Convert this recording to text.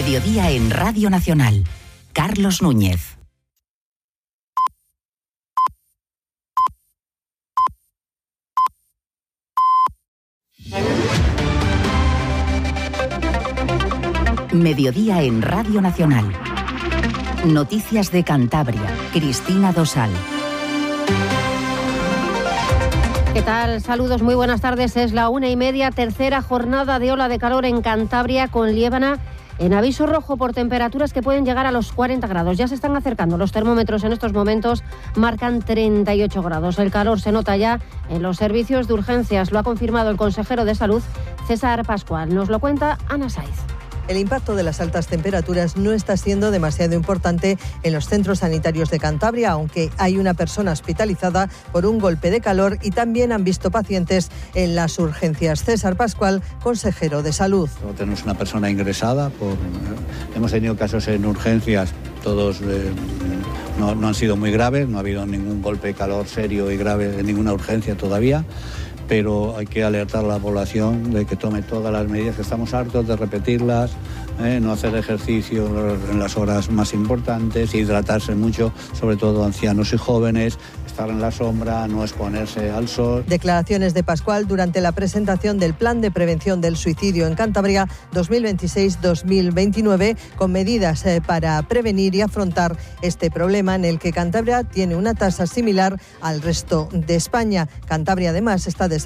Mediodía en Radio Nacional. Carlos Núñez. Mediodía en Radio Nacional. Noticias de Cantabria. Cristina Dosal. ¿Qué tal? Saludos, muy buenas tardes. Es la 1:30, tercera jornada de ola de calor en Cantabria, con Liébana en aviso rojo por temperaturas que pueden llegar a los 40 grados. Ya se están acercando. Los termómetros en estos momentos marcan 38 grados. El calor se nota ya en los servicios de urgencias. Lo ha confirmado el consejero de Salud, César Pascual. Nos lo cuenta Ana Saiz. El impacto de las altas temperaturas no está siendo demasiado importante en los centros sanitarios de Cantabria, aunque hay una persona hospitalizada por un golpe de calor y también han visto pacientes en las urgencias. César Pascual, consejero de Salud. Tenemos una persona ingresada, hemos tenido casos en urgencias, todos no han sido muy graves, no ha habido ningún golpe de calor serio y grave en ninguna urgencia todavía. Pero hay que alertar a la población de que tome todas las medidas, que estamos hartos de repetirlas, no hacer ejercicio en las horas más importantes, hidratarse mucho, sobre todo ancianos y jóvenes, estar en la sombra, no exponerse al sol. Declaraciones de Pascual durante la presentación del Plan de Prevención del Suicidio en Cantabria 2026-2029, con medidas para prevenir y afrontar este problema, en el que Cantabria tiene una tasa similar al resto de España. Cantabria además está desarrollando